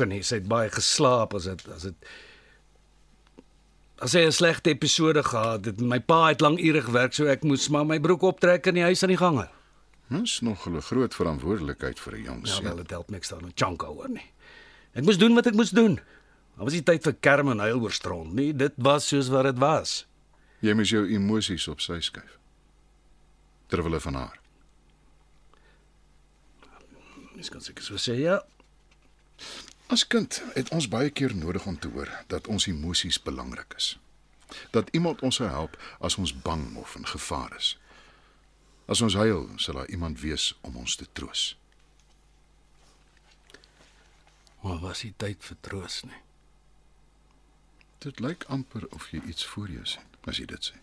betrokke nie. Sy het baie geslaap as hy 'n slegte episode gehad het. My pa het lang ure gewerk, so ek moes maar my broek optrek in die huis aan die gange. Dis nog 'n groot verantwoordelikheid vir 'n jong Ja, seun. wel, dit help niks daar 'n chunk oor nie. Ek moes doen wat ek moes doen. Daar was nie tyd vir kerm en huil oor stront nie. Dit was soos wat dit was. Jy moes jou emosies op sy skuif. Terwille van haar. Mens kan seker so sê, ja. As kind het ons baie keer nodig om te hoor dat ons emosies belangrik is. Dat iemand ons sou help as ons bang of in gevaar is. As ons huil, sal daar iemand wees om ons te troos. Maar was nie tyd vir troos nie. Dit lyk amper of jy iets voor jou sien, as jy dit sê.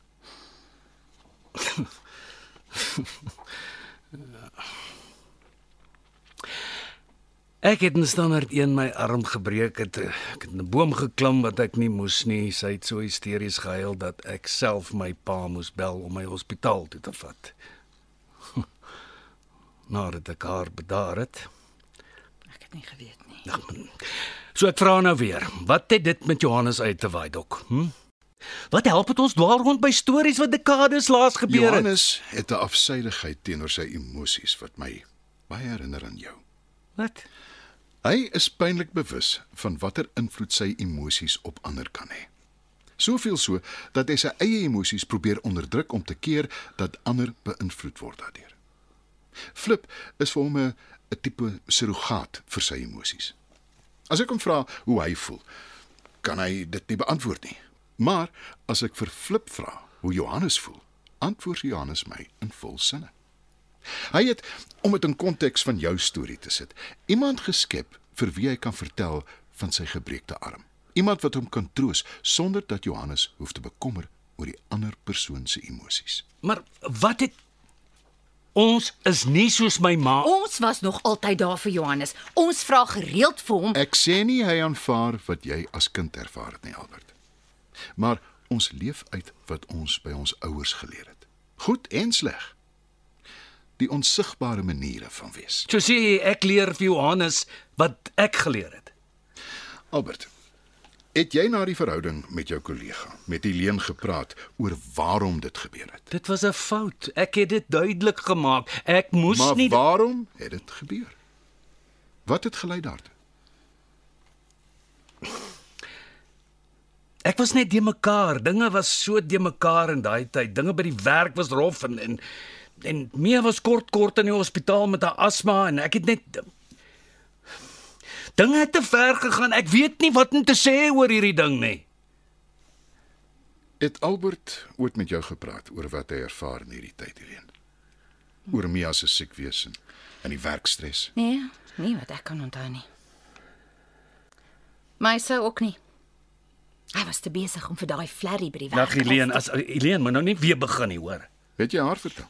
Ek het in standaard 1 my arm gebreek. Ek het in 'n boom geklim wat ek nie moes nie. Sy het so hysteries gehuil dat ek self my pa moes bel om my hospitaal toe te vat. Nadat ek haar bedaar het. Ek het nie geweet nie. So ek vra nou weer, wat het dit met Johannes uit te waai, Dok? Wat help het ons dwaal rond by stories wat dekades laas gebeur het? Johannes het 'n afsydigheid teenoor sy emosies wat my baie herinner aan jou. Wat? Hy is pynlik bewus van watter invloed sy emosies op ander kan hê. Soveel so dat hy sy eie emosies probeer onderdruk om te keer dat ander beïnvloed word daardeur. Flip is vir hom 'n tipe surrogaat vir sy emosies. As ek hom vra hoe hy voel, kan hy dit nie beantwoord nie. Maar as ek vir Flip vra hoe Johannes voel, antwoord Johannes my in vol sinne. Hy het, om dit in konteks van jou storie te sit, iemand geskep vir wie hy kan vertel van sy gebreekte arm. Iemand wat hom kan troos sonder dat Johannes hoef te bekommer oor die ander persoon se emosies. Maar wat het... Ons is nie soos my ma... Ons was nog altyd daar vir Johannes. Ons vra gereeld vir hom. Ek sê nie hy aanvaar wat jy as kind ervaar het nie, Albert. Maar ons leef uit wat ons by ons ouers geleer het. Goed en sleg. Die onsigbare maniere van wees. So sê jy, ek leer vir Johannes wat ek geleer het. Albert, het jy na die verhouding met jou kollega, met Helene gepraat oor waarom dit gebeur het? Dit was 'n fout. Ek het dit duidelik gemaak. Ek moes Maar nie... waarom het dit gebeur? Wat het gelei daartoe? Ek was net de mekaar. Dinge was so de mekaar in daai tyd. Dinge by die werk was rof en Mia was kort in die hospitaal met haar asma en ek het net... Dinge het te ver gegaan. Ek weet nie wat om te sê oor hierdie ding nie. Het Albert ooit met jou gepraat oor wat hy ervaar in hierdie tyd, Helene? Oor Mia se siek wees en die werkstres? Nee, nie wat ek kan onthou nie. Maar hy sou ook nie. Hy was te besig om vir daai flerry by die werk. Helene, moet nou nie weer begin nie, hoor. Het jy haar vertel?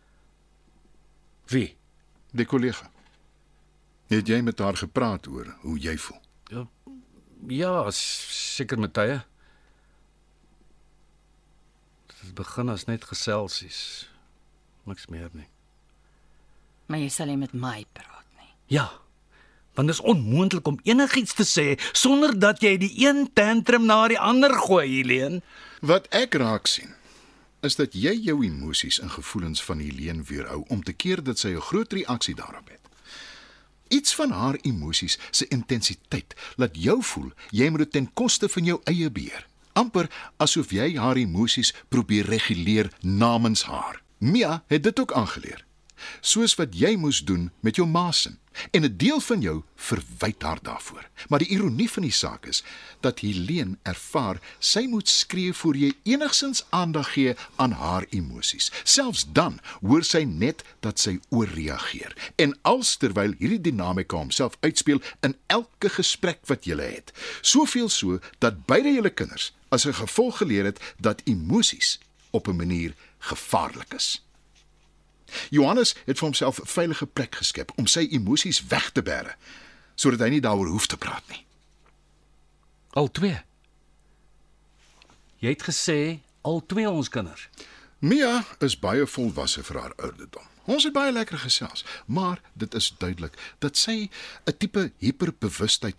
Wie? Die kollega. Het jy met haar gepraat oor hoe jy voel? Ja, seker met tye. Dit begin as net geselsies. Niks meer nie. Maar jy sal nie met my praat nie. Ja, want dit is onmoontlik om enigiets te sê sonder dat jy die een tantrum na die ander gooi, Helene. Wat ek raak sien, is dat jy jou emosies en gevoelens van Helene weerhou om te keer dat sy 'n groot reaksie daarop het. Iets van haar emosies se intensiteit laat jou voel jy moet dit ten koste van jou eie beheer. Amper asof jy haar emosies probeer reguleer namens haar. Mia het dit ook aangeleer. Soos wat jy moes doen met jou maasin. En 'n deel van jou verwyd haar daarvoor. Maar die ironie van die saak is dat Helene ervaar sy moet skree voor jy enigsins aandag gee aan haar emosies. Selfs dan hoor sy net dat sy oorreageer. En als terwyl hierdie dinamika homself uitspeel in elke gesprek wat julle het. Soveel so dat beide julle kinders as 'n gevolg geleer het dat emosies op 'n manier gevaarlik is. Johannes het vir homself 'n veilige plek geskep om sy emosies weg te bære, sodat hy nie daaroor hoef te praat nie. Al twee. Jy het gesê al twee ons kinders. Mia is baie volwasse vir haar ouderdom. Ons het baie lekker gesels, maar dit is duidelik dat sy 'n tipe hiperbewustheid